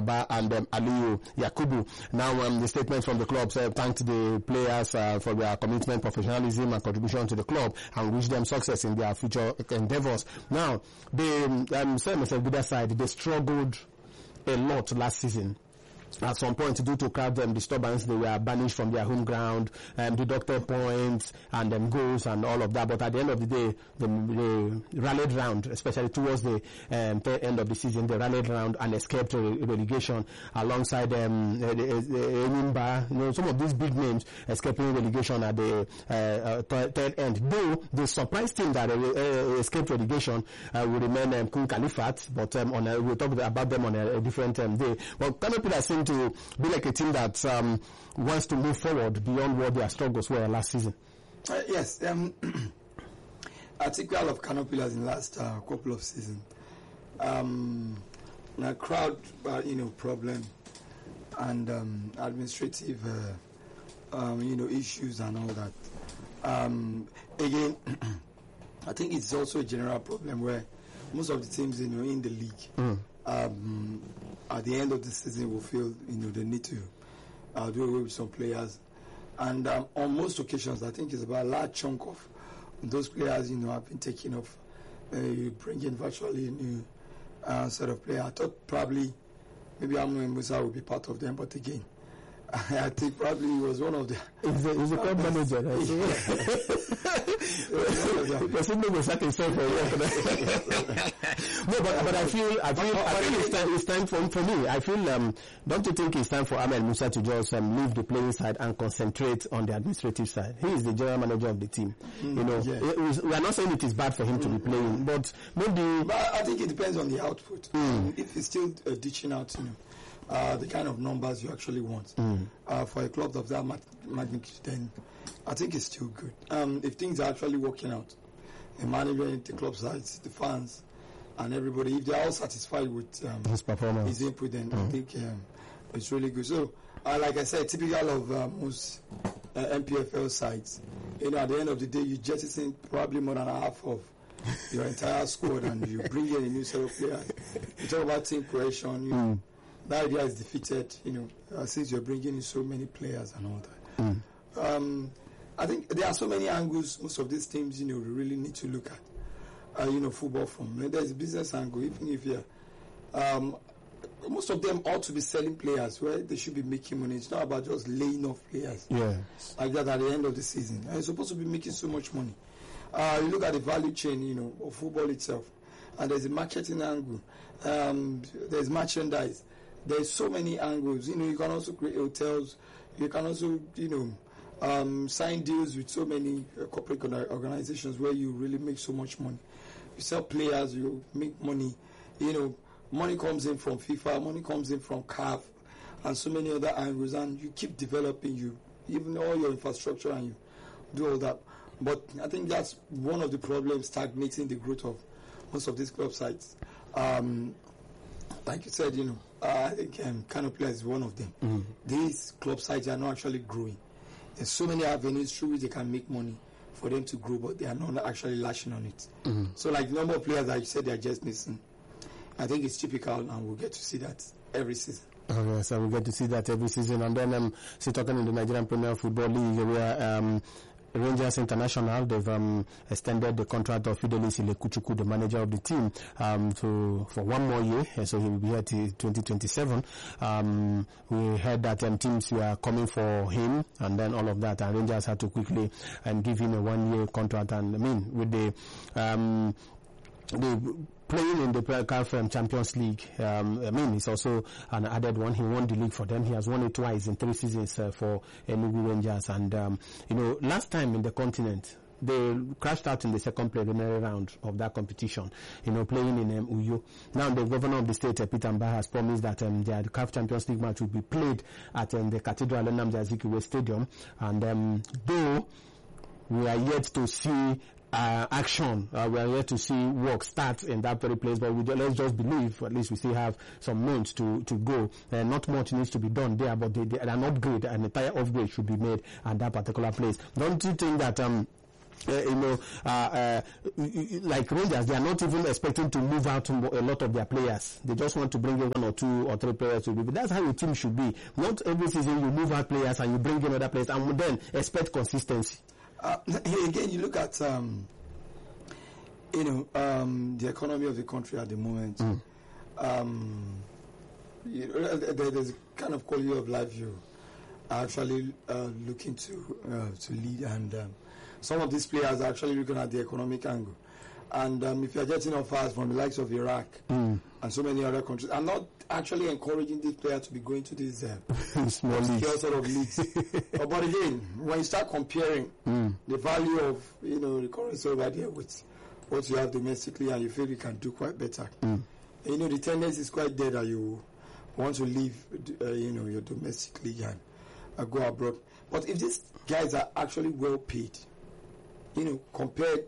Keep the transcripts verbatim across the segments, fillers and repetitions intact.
and um, Aliyu Yakubu. Now, um, the statement from the club uh, thanked the players uh, for their commitment, professionalism, and contribution to the club, and wish them success in their future endeavors. Now, the um, same as the side, they struggled a lot last season. At some point, due to crowd um, disturbance, they were banished from their home ground, um, deducted points and um, goals and all of that. But at the end of the day, they, they rallied round, especially towards the um, end of the season. They rallied round and escaped re- relegation alongside um, Enyimba. You know, some of these big names escaping relegation at the uh, uh, th- third end. Though the surprise team that uh, uh, escaped relegation uh, will remain um, Kun Khalifat, but um, on a, we'll talk about them on a, a different um, day. But Kano Pillars seem to be like a team that um, wants to move forward beyond what their struggles were last season. Uh, yes, um, I think we all of Kano Pillars in the last uh, couple of seasons. Um, a crowd, uh, you know, problem and um, administrative, uh, um, you know, issues and all that. Um, again, I think it's also a general problem where most of the teams, you know, in the league. Mm. Um, at the end of the season will feel, you know, they need to uh, do away with some players. And um, on most occasions, I think it's about a large chunk of those players, you know, have been taken off. Uh, you bring in virtually a new uh, set of players. I thought probably maybe Amnu Musa would be part of them, but again, I think probably he was one of the... He's a, he's a club manager. No, but, but I feel, I feel, I feel it's time, it's time for, for me. I feel, um, don't you think it's time for Ahmed Musa to just um, leave the playing side and concentrate on the administrative side? He is the general manager of the team. Mm, you know, yeah. it was, we are not saying it is bad for him mm, to be playing, but maybe... But I think it depends on the output. Mm. If he's still uh, ditching out, you know, Uh, the kind of numbers you actually want mm. uh, for a club of that magnitude, then I think it's still good. Um, if things are actually working out, the management, the club sides, the fans, and everybody, if they're all satisfied with um, his performance, his input, then mm. I think um, it's really good. So, uh, like I said, typical of uh, most uh, M P F L sides, you know, at the end of the day, you jettison probably more than half of your entire squad, and you bring in a new set of players. You talk about team cohesion, you know. Mm. The idea is defeated, you know, uh, since you're bringing in so many players and all that. Mm. Um, I think there are so many angles most of these teams, you know, really need to look at, uh, you know, football from. You know, there's a business angle, even if you're, um, most of them ought to be selling players where they should be making money. It's not about just laying off players. Yeah. Like that at the end of the season. And you're supposed to be making so much money. Uh, you look at the value chain, you know, of football itself, and there's a marketing angle. Um, there's merchandise. There's so many angles. You know, you can also create hotels. You can also, you know, um, sign deals with so many uh, corporate organizations where you really make so much money. You sell players, you make money. You know, money comes in from FIFA, money comes in from C A F, and so many other angles. And you keep developing, you even all your infrastructure, and you do all that. But I think that's one of the problems stagnating the growth of most of these club sites. Um, like you said, you know, uh, I think um, Kano Pillars is one of them. Mm. These club sites are not actually growing. There's so many avenues through which they can make money for them to grow, but they are not actually lashing on it. Mm-hmm. So, like the number of players that you said they are just missing, I think it's typical, and we'll get to see that every season. Oh, yes, and we get to see that every season. And then, um, so talking in the Nigerian Premier Football League, where um, Rangers International, they've um, extended the contract of Fidelis Ilekuchukwu, the manager of the team, um, to for one more year, and so he will be here till twenty twenty-seven. Um, we heard that um, teams were coming for him, and then all of that, and Rangers had to quickly um, give him a one-year contract. And I mean, with the um, the playing in the C A F Champions League, um, I mean, it's also an added one. He won the league for them. He has won it twice in three seasons uh, for Enugu Rangers. And, um, you know, last time in the continent, they crashed out in the second preliminary round of that competition, you know, playing in um, Uyo. Now, the governor of the state, uh, Peter Mbah, has promised that um, the C A F Champions League match will be played at um, the Cathedral Nnamdi Azikiwe Stadium. And um, though we are yet to see Uh, action. Uh, we are here to see work start in that very place, but we do, let's just believe, at least we still have some months to, to go. Uh, not much needs to be done there, but they, they, an upgrade, an entire upgrade should be made at that particular place. Don't you think that, um, Uh, you know, uh, uh, like Rangers, they are not even expecting to move out a lot of their players. They just want to bring in one or two or three players to be. But that's how a team should be. Not every season you move out players and you bring in other players and then expect consistency. Uh, again, you look at um, you know um, the economy of the country at the moment. Mm. Um, you know, there's a kind of quality of life you are actually uh, looking to uh, to lead, and um, some of these players are actually looking at the economic angle. And um, if you're getting offers from the likes of Iraq mm. and so many other countries, I'm not actually encouraging these players to be going to these uh, small leagues. sort of leagues. uh, but again, when you start comparing mm. the value of you know the currency over there with what you have domestically, and you feel you can do quite better, mm. you know the tendency is quite there that you want to leave uh, you know your domestic league and uh, go abroad. But if these guys are actually well paid, you know, compared,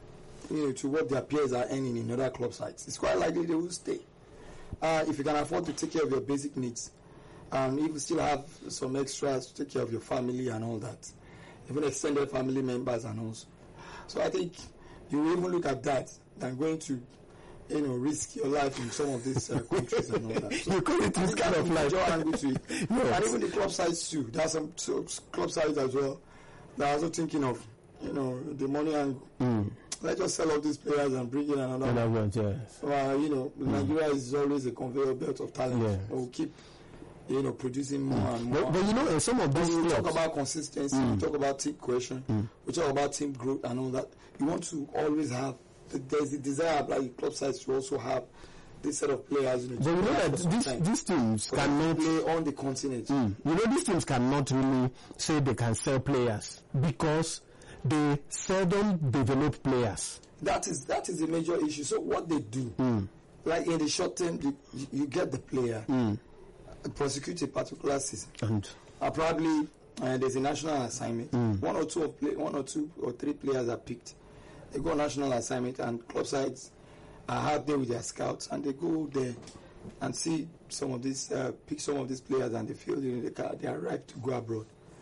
you know, to what their peers are earning in other club sites, it's quite likely they will stay. Uh, if you can afford to take care of your basic needs, and if you still have some extras to take care of your family and all that, even extended family members and all. So I think you will even look at that than going to, you know, risk your life in some of these uh, countries and all that. So you call it this kind of life. Angle to it. Yes. And even the club sides too. There are some so, club sides as well. They're also thinking of, you know, the money angle. Mm. Let's just sell off these players and bring in another one. one yes. Well, you know, mm. Nigeria is always a conveyor belt of talent. Yes. We'll keep, you know, producing more mm. and more. But, but you know, in some of these we talk about consistency, mm. we talk about team cohesion, mm. we talk about team growth and all that. You want to always have, there's the desire, like club sides, to also have this set of players. You know, but you know that these, these teams cannot play on the continent. Mm. You know, these teams cannot really say they can sell players because they seldom develop players. That is that is a major issue. So what they do, mm. like in the short term, you, you get the player, mm. prosecute a particular season, and uh, probably uh, there's a national assignment. Mm. One or two of play, one or two or three players are picked. They go on national assignment, and club sides are out there with their scouts, and they go there and see some of these, uh, pick some of these players, and they feel you know, they, can, they are ripe to go abroad.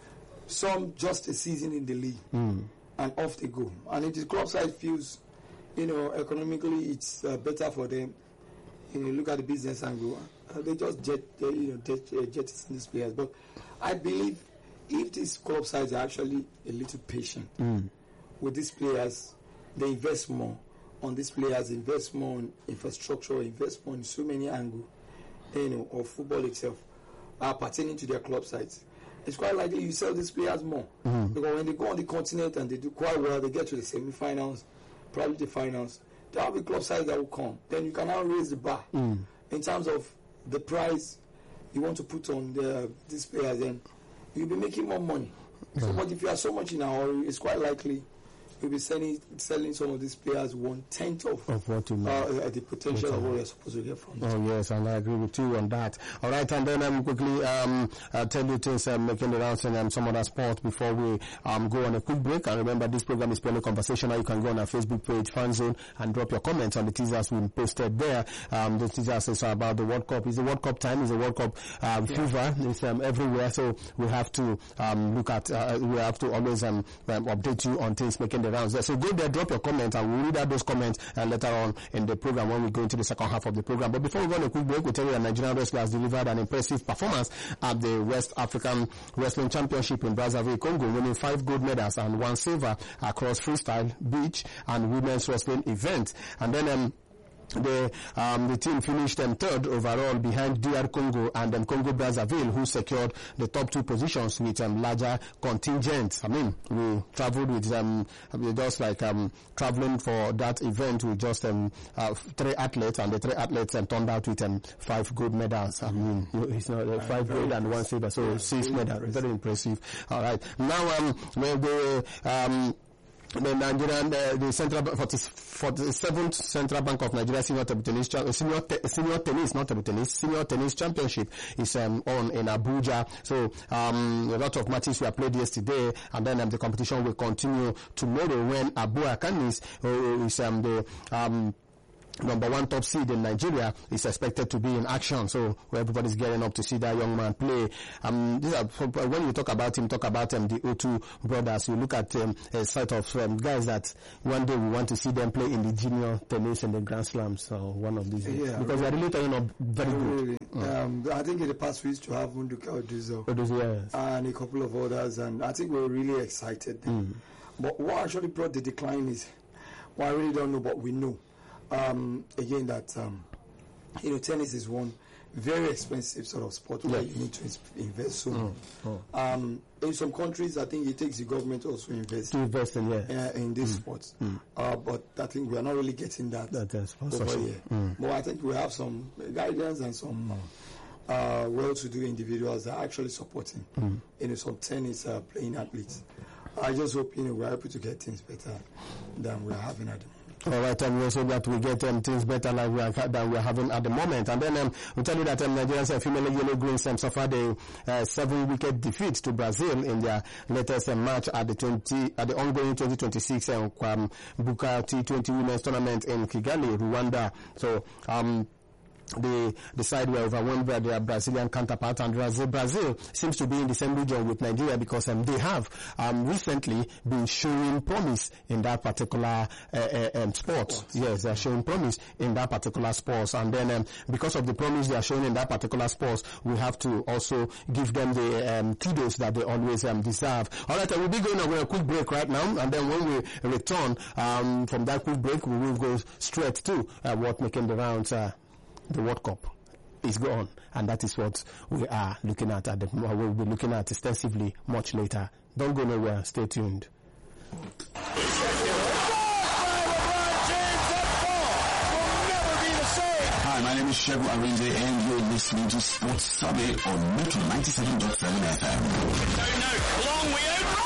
Some just a season in the league, mm. and off they go. And if the club side feels, you know, economically it's uh, better for them, you know, look at the business angle, uh, they just jet, uh, you know, jet, uh, jettison these players. But I believe if these club sides are actually a little patient mm. with these players, they invest more on these players, invest more on infrastructure, invest more in so many angles, you know, of football itself, uh, pertaining to their club sides. It's quite likely you sell these players more. Mm-hmm. Because when they go on the continent and they do quite well, they get to the semi-finals, probably the finals, there will be club sides that will come. Then you can now raise the bar mm. in terms of the price you want to put on the, these players, then you'll be making more money. Mm-hmm. So, but if you are so much in a hurry, it's quite likely you'll be selling selling some of these players one tenth of, of what you uh, the potential of what you're supposed to get from them. Oh yes, and I agree with you on that. All right, and then I'm um, quickly um, uh, tell you things um, making the rounds and um, some other sport before we um, go on a quick break. And remember, this program is purely conversational. You can go on our Facebook page, Fan Zone, and drop your comments on the teasers we posted there. Um, the teasers is about the World Cup. It's the World Cup time. It's the World Cup um, yeah. fever. It's um, everywhere, so we have to um, look at. Uh, we have to always um, um, update you on things making the rounds there. So go there, drop your comments, and we'll read out those comments uh, later on in the program when we go into the second half of the program. But before we go on a quick break, we'll tell you that Nigerian wrestlers delivered an impressive performance at the West African Wrestling Championship in Brazzaville, Congo, winning five gold medals and one silver across freestyle, beach, and women's wrestling events. And then um, The um, the team finished um, third overall behind D R Congo and um, Congo Brazzaville, who secured the top two positions with um, larger contingents. I mean, we traveled with um, just like um, traveling for that event with just um, uh, three athletes, and the three athletes um, turned out with um, five gold medals. I mean, it's not uh, five gold and one silver, so yeah, six medals. Very impressive. All right, now um, the um. The Nigerian, uh, the Central forty-seventh Central Bank of Nigeria Senior Table Tennis, Senior, te, Senior Tennis, not Table Tennis, Senior Tennis Championship is um, on in Abuja. So um, a lot of matches were played yesterday, and then um, the competition will continue tomorrow when Abu Akanis, who is um, the um, number one top seed in Nigeria, is expected to be in action. So everybody's getting up to see that young man play. Um, these are, when you talk about him, talk about um, the O two brothers. You look at um, a set of um, guys that one day we want to see them play in the junior tennis and the Grand Slams. So one of these, yeah, because really, they're really turning up very good. Really. Mm. Um, I think in the past we used to have Munduka Oduzo Oduzo, yes. and a couple of others, and I think we were really excited. Mm. But what actually brought the decline is, well, I really don't know, but we know. Um, again, that um, you know, tennis is one very expensive sort of sport yeah. where you need to invest so much. Mm, mm. Um, in some countries, I think it takes the government also invest to invest in yeah. uh, in this mm, sport. Mm. Uh, but I think we are not really getting that, that is over here. Mm. But I think we have some guidance and some uh, well-to-do individuals that are actually supporting mm. you know, some tennis uh, playing athletes. I just hope you know we're able to get things better than we're having at the moment. All right, and we also that we get um, things better like we are, than we are having at the moment. And then um, we tell you that um, Nigerians and female yellow greens um, suffered a uh, seven-wicket defeat to Brazil in their latest um, match at the twenty at the ongoing twenty twenty-six um, Kwam Buka T twenty Women's Tournament in Kigali, Rwanda. So. Um, The, the side were overwhelmed by their Brazilian counterpart, and Brazil, Brazil seems to be in the same region with Nigeria because um, they have um, recently been showing promise in that particular uh, uh, um, sport. Sports. Yes, they are showing promise in that particular sport, and then um, because of the promise they are showing in that particular sport, we have to also give them the um, kudos that they always um, deserve. All right, uh, we'll be going on a quick break right now, and then when we return um, from that quick break, we will go straight to uh, what making the rounds. Uh, The World Cup is gone, and that is what we are looking at. at the, we'll be looking at extensively much later. Don't go nowhere. Stay tuned. Hi, my name is Shebu Arinze, and you're listening to Sports Summit on Metro ninety-seven point seven F M. No, no, long we own.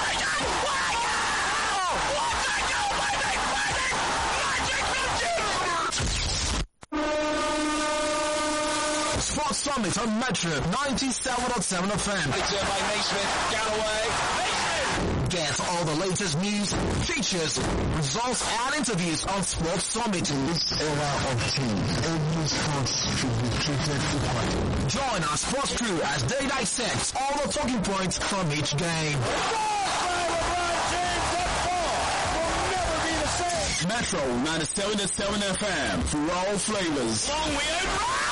Sports Summit on Metro ninety-seven point seven F M. It's by Naismith, Galloway. Naismith! Get all the latest news, features, results, and interviews on Sports Summit. In this era of change, every sport should be treated equally. Join our sports crew as they dissect all the talking points from each game. Metro ninety-seven point seven F M for all flavors. Long we own.